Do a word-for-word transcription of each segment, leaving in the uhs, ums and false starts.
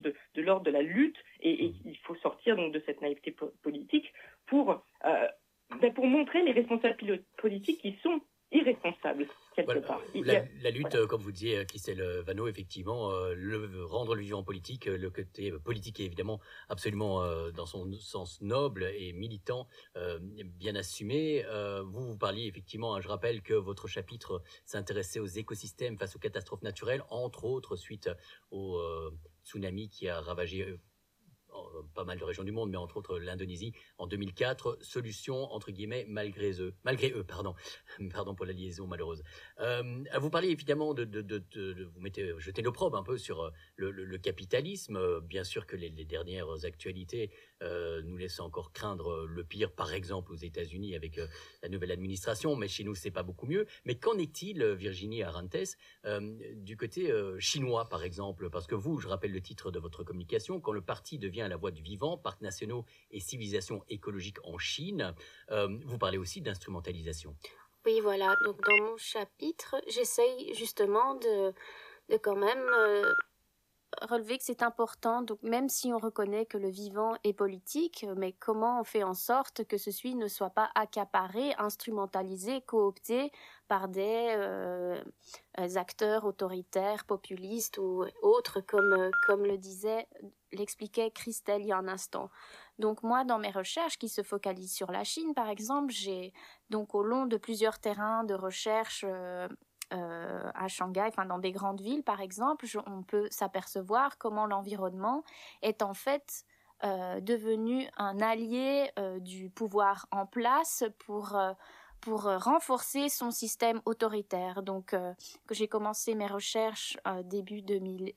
de, de l'ordre de la lutte, et, et il faut sortir donc de cette naïveté po- politique pour, euh, ben, pour montrer les responsables politiques qui sont irresponsables quelque voilà, part. La, la lutte, voilà. comme vous disiez, Christelle Vanneau, effectivement, euh, le, rendre le vivant politique, le côté politique est évidemment absolument euh, dans son sens noble et militant, euh, bien assumé. Euh, vous, vous parliez effectivement, hein, je rappelle que votre chapitre s'intéressait aux écosystèmes face aux catastrophes naturelles, entre autres suite au euh, tsunami qui a ravagé euh, pas mal de régions du monde, mais entre autres l'Indonésie en deux mille quatre. Solution entre guillemets malgré eux, malgré eux, pardon, pardon pour la liaison malheureuse. Euh, vous parlez évidemment de, de, de, de, de vous mettez jetez l'opprobre un peu sur le, le, le capitalisme. Bien sûr que les, les dernières actualités euh, nous laissent encore craindre le pire, par exemple aux États-Unis avec euh, la nouvelle administration, mais chez nous c'est pas beaucoup mieux. Mais qu'en est-il, Virginie Arantes, euh, du côté euh, chinois par exemple? Parce que vous, je rappelle le titre de votre communication, quand le parti devient la voix du vivant, parcs nationaux et civilisation écologique en Chine. Euh, vous parlez aussi d'instrumentalisation. Oui, voilà. Donc dans mon chapitre, j'essaye justement de, de quand même euh, relever que c'est important. Donc même si on reconnaît que le vivant est politique, mais comment on fait en sorte que ceci ne soit pas accaparé, instrumentalisé, coopté par des euh, acteurs autoritaires, populistes ou autres, comme comme le disait, l'expliquait Christelle il y a un instant. Donc moi, dans mes recherches qui se focalisent sur la Chine, par exemple, j'ai donc au long de plusieurs terrains de recherche euh, euh, à Shanghai, enfin dans des grandes villes, par exemple, je, on peut s'apercevoir comment l'environnement est en fait euh, devenu un allié euh, du pouvoir en place pour euh, pour renforcer son système autoritaire. Donc, euh, que j'ai commencé mes recherches euh, début deux mille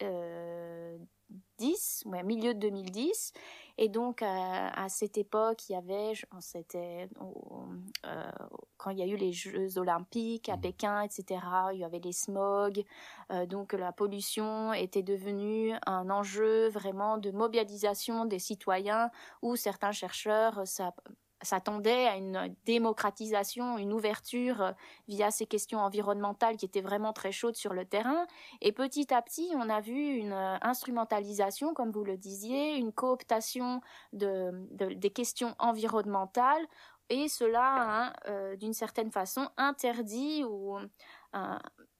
dix, ouais, milieu de deux mille dix, et donc euh, à cette époque, il y avait, c'était euh, quand il y a eu les Jeux Olympiques à Pékin, et cetera. Il y avait les smogs, euh, donc la pollution était devenue un enjeu vraiment de mobilisation des citoyens, où certains chercheurs ça s'attendait à une démocratisation, une ouverture euh, via ces questions environnementales qui étaient vraiment très chaudes sur le terrain. Et petit à petit, on a vu une euh, instrumentalisation, comme vous le disiez, une cooptation de, de, des questions environnementales, et cela a, euh, d'une certaine façon, interdit ou euh,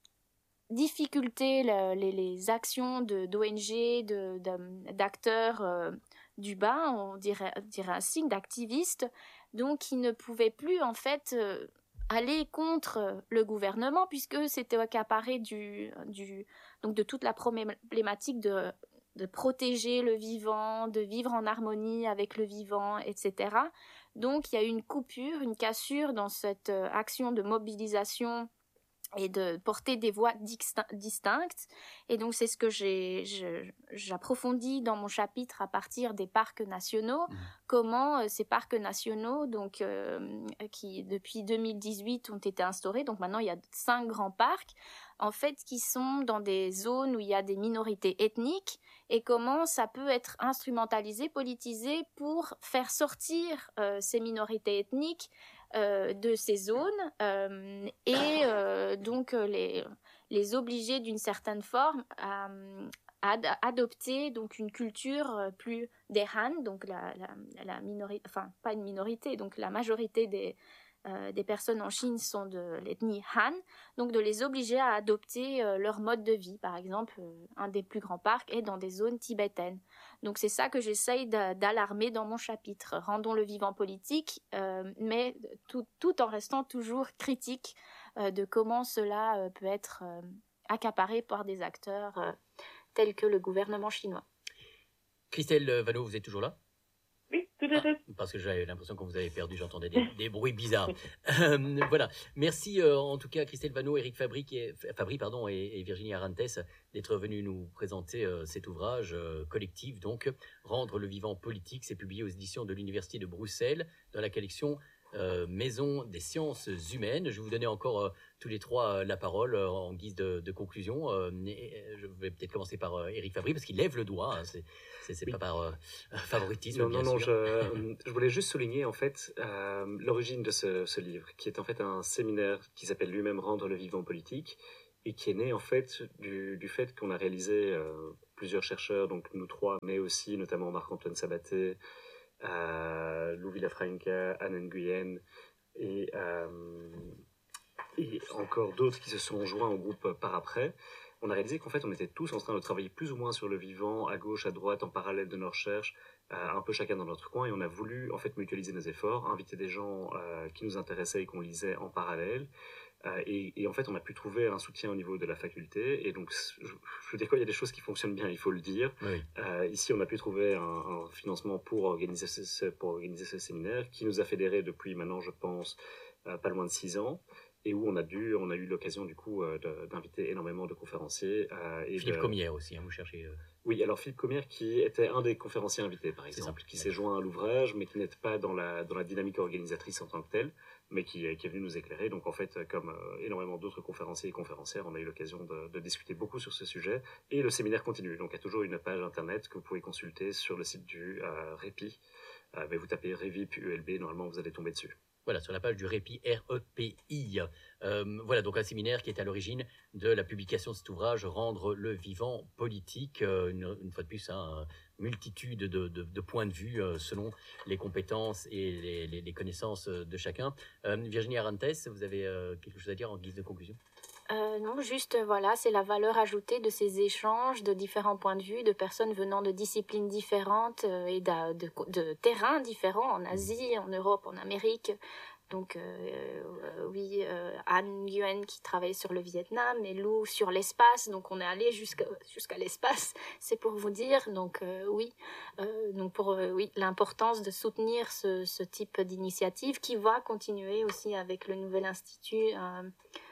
difficulté le, les, les actions de, d'O N G, de, de, d'acteurs euh, du bas, on dirait, dirait ainsi, d'activistes, donc qui ne pouvaient plus en fait euh, aller contre le gouvernement, puisque c'était accaparé du, du, donc de toute la problématique de, de protéger le vivant, de vivre en harmonie avec le vivant, et cetera. Donc il y a eu une coupure, une cassure dans cette euh, action de mobilisation et de porter des voix distinctes. Et donc c'est ce que j'ai, je, j'approfondis dans mon chapitre à partir des parcs nationaux, mmh. comment euh, ces parcs nationaux, donc euh, qui depuis deux mille dix-huit ont été instaurés, donc maintenant il y a cinq grands parcs, en fait qui sont dans des zones où il y a des minorités ethniques, et comment ça peut être instrumentalisé, politisé pour faire sortir euh, ces minorités ethniques Euh, de ces zones euh, et euh, donc euh, les, les obliger d'une certaine forme à, à ad- adopter donc une culture plus des Han, donc la, la, la minorité, enfin pas une minorité, donc la majorité des, euh, des personnes en Chine sont de l'ethnie Han, donc de les obliger à adopter euh, leur mode de vie. Par exemple, euh, un des plus grands parcs est dans des zones tibétaines. Donc c'est ça que j'essaye d'alarmer dans mon chapitre. Rendons le vivant politique, euh, mais tout, tout en restant toujours critique euh, de comment cela euh, peut être euh, accaparé par des acteurs euh, tels que le gouvernement chinois. Christelle Vanneau, vous êtes toujours là? Oui, tout à fait. Ah, parce que j'avais l'impression que vous avez perdu, j'entendais des, des bruits bizarres. euh, voilà. Merci euh, en tout cas Christelle Vanneau, Éric Fabry, et, Fabry pardon, et, et Virginie Arantes d'être venus nous présenter euh, cet ouvrage euh, collectif, donc Rendre le vivant politique. C'est publié aux éditions de l'Université de Bruxelles dans la collection euh, Maison des sciences humaines. Je vais vous donner encore euh, tous les trois euh, la parole euh, en guise de, de conclusion. Euh, et, je vais peut-être commencer par euh, Éric Fabry parce qu'il lève le doigt. Hein, c'est c'est, c'est oui. pas par euh, favoritisme. Non, bien non, sûr. non. Je, je voulais juste souligner en fait euh, l'origine de ce, ce livre, qui est en fait un séminaire qui s'appelle lui-même Rendre le vivant politique, et qui est né en fait du, du fait qu'on a réalisé euh, plusieurs chercheurs, donc nous trois, mais aussi notamment Marc-Antoine Sabaté, euh, Lou Villafranca, Anne Nguyen et, euh, et encore d'autres qui se sont joints au groupe par après. On a réalisé qu'en fait, on était tous en train de travailler plus ou moins sur le vivant, à gauche, à droite, en parallèle de nos recherches, euh, un peu chacun dans notre coin, et on a voulu en fait mutualiser nos efforts, inviter des gens euh, qui nous intéressaient et qu'on lisait en parallèle. Euh, et, et en fait, on a pu trouver un soutien au niveau de la faculté. Et donc, je, je veux dire quoi, il y a des choses qui fonctionnent bien, il faut le dire. Oui. Euh, ici, on a pu trouver un, un financement pour organiser, ce, pour organiser ce séminaire qui nous a fédérés depuis maintenant, je pense, euh, pas loin de six ans. Et où on a dû, on a eu l'occasion du coup euh, de, d'inviter énormément de conférenciers. Euh, et Philippe de... Comière aussi, hein, vous cherchez. Euh... Oui, alors Philippe Comière qui était un des conférenciers invités, par exemple, qui s'est joint à l'ouvrage, mais qui n'était pas dans la, dans la dynamique organisatrice en tant que telle, mais qui, qui est venu nous éclairer. Donc en fait, comme euh, énormément d'autres conférenciers et conférencières, on a eu l'occasion de, de discuter beaucoup sur ce sujet. Et le séminaire continue. Donc il y a toujours une page internet que vous pouvez consulter sur le site du euh, Répi. Euh, mais vous tapez Revip U L B, normalement vous allez tomber dessus. Voilà, sur la page du Répi, R E P I. Euh, voilà, donc un séminaire qui est à l'origine de la publication de cet ouvrage, Rendre le vivant politique. Euh, une, une fois de plus, hein, multitude de, de, de points de vue euh, selon les compétences et les, les, les connaissances de chacun. Euh, Virginie Arantes, vous avez euh, quelque chose à dire en guise de conclusion ? Euh, non, juste voilà, c'est la valeur ajoutée de ces échanges de différents points de vue, de personnes venant de disciplines différentes euh, et de, de, de terrains différents, en Asie, en Europe, en Amérique. Donc euh, euh, oui, euh, Anne Nguyen qui travaille sur le Vietnam et Lou sur l'espace. Donc on est allé jusqu'à jusqu'à l'espace, c'est pour vous dire. Donc euh, oui, euh, donc pour euh, oui l'importance de soutenir ce, ce type d'initiative qui va continuer aussi avec le nouvel institut. Euh,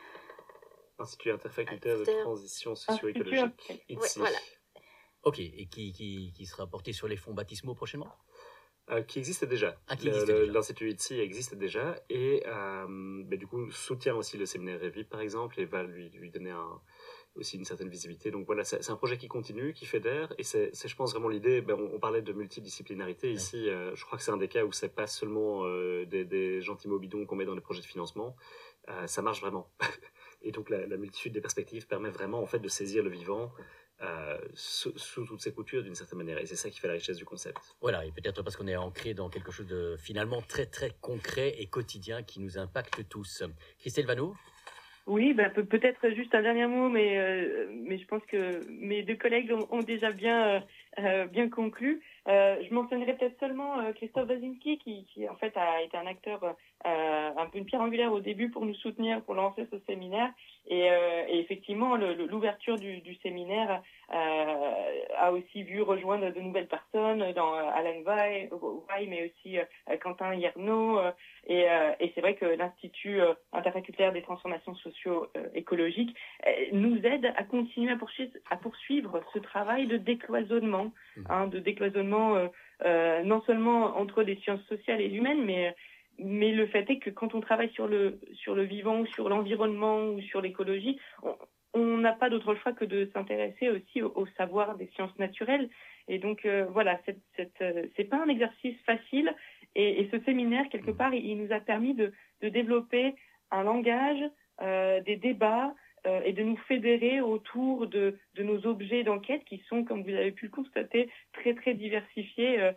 Institut interfacultaire de transition socio-écologique. Ouais, voilà. Ok, et qui, qui, qui sera porté sur les fonds baptismaux prochainement ? Euh, qui existe déjà. Ah, qui existe le, déjà. L'Institut I T S I existe déjà et euh, bah, du coup soutient aussi le séminaire Revip par exemple et va lui, lui donner un, aussi une certaine visibilité. Donc voilà, c'est, c'est un projet qui continue, qui fédère et c'est, c'est je pense vraiment l'idée, ben, on, on parlait de multidisciplinarité ouais. Ici, euh, je crois que c'est un des cas où c'est pas seulement euh, des, des gentils mots bidons qu'on met dans les projets de financement, euh, ça marche vraiment. Et donc la, la multitude des perspectives permet vraiment en fait de saisir le vivant euh, sous, sous toutes ses coutures d'une certaine manière. Et c'est ça qui fait la richesse du concept. Voilà, et peut-être parce qu'on est ancré dans quelque chose de finalement très très concret et quotidien qui nous impacte tous. Christelle Vanneau ? Oui, bah, peut- peut-être juste un dernier mot, mais, euh, mais je pense que mes deux collègues ont, ont déjà bien, euh, bien conclu. Euh, je mentionnerai peut-être seulement euh, Christophe Wazinski, qui, qui en fait a été un acteur euh, un peu une pierre angulaire au début pour nous soutenir, pour lancer ce séminaire. Et, euh, et effectivement, le, le, l'ouverture du, du séminaire euh, a aussi vu rejoindre de nouvelles personnes, dans euh, Alan Vai, Vai, mais aussi euh, Quentin Hiernaud. Euh, et, euh, et c'est vrai que l'Institut euh, interfacultaire des transformations socio-écologiques euh, nous aide à continuer à poursuivre, à poursuivre ce travail de décloisonnement, hein, de décloisonnement euh, euh, non seulement entre les sciences sociales et humaines, mais mais le fait est que quand on travaille sur le sur le vivant ou sur l'environnement ou sur l'écologie, on on n'a pas d'autre choix que de s'intéresser aussi au, au savoir des sciences naturelles. Et donc euh, voilà, cette, cette, euh, c'est pas un exercice facile. Et, et ce séminaire, quelque part, il, il nous a permis de, de développer un langage, euh, des débats, euh, et de nous fédérer autour de, de nos objets d'enquête qui sont, comme vous avez pu le constater, très très diversifiés, euh,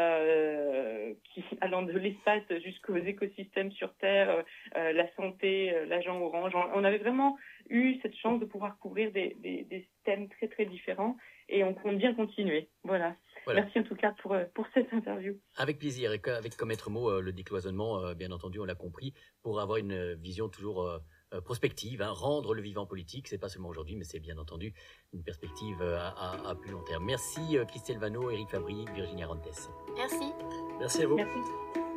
euh, qui, allant de l'espace jusqu'aux écosystèmes sur Terre, euh, la santé, euh, l'agent orange. On avait vraiment eu cette chance de pouvoir couvrir des, des, des thèmes très très différents et on compte bien continuer. Voilà. Voilà. Merci en tout cas pour, pour cette interview. Avec plaisir, et avec comme maître mot le décloisonnement, bien entendu, on l'a compris, pour avoir une vision toujours euh, prospective, hein, rendre le vivant politique, c'est pas seulement aujourd'hui, mais c'est bien entendu une perspective à, à, à plus long terme. Merci Christelle Vanneau, Éric Fabry, Virginie Arantes. Merci. Merci à vous. Merci.